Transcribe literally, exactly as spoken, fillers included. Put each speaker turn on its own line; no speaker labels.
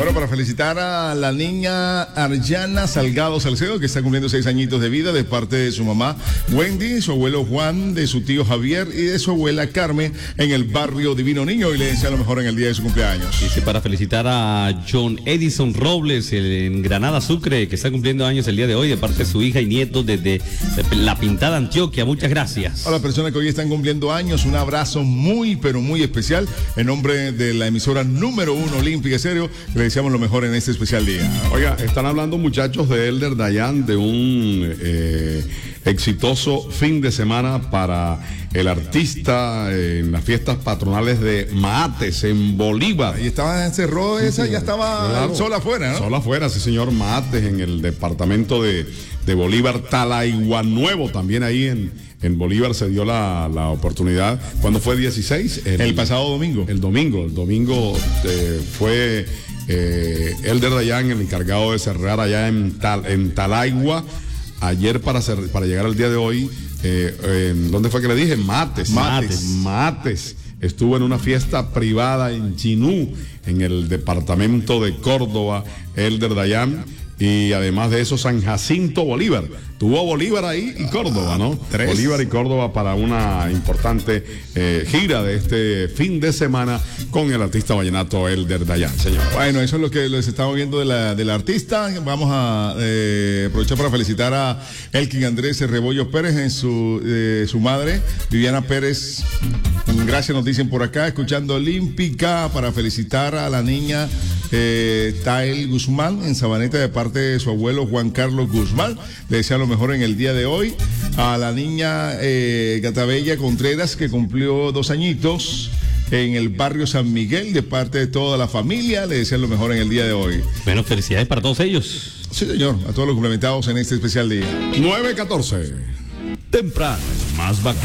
Bueno, para felicitar a la niña Arjana Salgado Salcedo, que está cumpliendo seis añitos de vida, de parte de su mamá Wendy, su abuelo Juan, de su tío Javier y de su abuela Carmen, en el barrio Divino Niño, y le desea lo mejor en el día de su cumpleaños.
Dice para felicitar a John Edison Robles, el, en Granada Sucre, que está cumpliendo años el día de hoy, de parte de su hija y nieto desde La Pintada, Antioquia. Muchas gracias.
A las personas que hoy están cumpliendo años, un abrazo muy, pero muy especial en nombre de la emisora número uno Olímpica Estéreo. Le deseamos lo mejor en este especial día.
Oiga, están hablando muchachos de Elder Dayan, de un eh, exitoso fin de semana para el artista eh, en las fiestas patronales de Maates, en Bolívar.
Y estaba, cerró esa, ya estaba
claro,
sol afuera, ¿no?
Sol afuera, sí señor, Maates, en el departamento de, de Bolívar, Talaiguanuevo, también ahí en, en Bolívar se dio la, la oportunidad. ¿Cuándo fue? dieciséis. El,
el pasado domingo.
El domingo, el domingo eh, fue eh, Elder Dayan el encargado de cerrar allá en, Tal, en Talaigua. Ayer para, hacer, para llegar al día de hoy, eh, eh, ¿dónde fue que le dije? Maates.
Maates.
Maates. Estuvo en una fiesta privada en Chinú, en el departamento de Córdoba, Elder Dayan. Y además de eso, San Jacinto Bolívar. Tuvo Bolívar ahí y Córdoba, ¿no?
Tres.
Bolívar y Córdoba para una importante eh, gira de este fin de semana con el artista vallenato Elder Dayan, señor.
Bueno, eso es lo que les estamos viendo de la, del artista. Vamos a eh, aprovechar para felicitar a Elkin Andrés Rebollo Pérez en su, eh, su madre, Viviana Pérez. Gracias, nos dicen por acá, escuchando Olímpica, para felicitar a la niña eh, Tael Guzmán en Sabaneta, de parte de su abuelo Juan Carlos Guzmán. Le desea lo mejor en el día de hoy. A la niña eh, Gatabella Contreras, que cumplió dos añitos en el barrio San Miguel, de parte de toda la familia. Le desea lo mejor en el día de hoy.
Bueno, felicidades para todos ellos.
Sí, señor, a todos los complementados en este especial día.
nueve catorce.
Temprano, más bacán.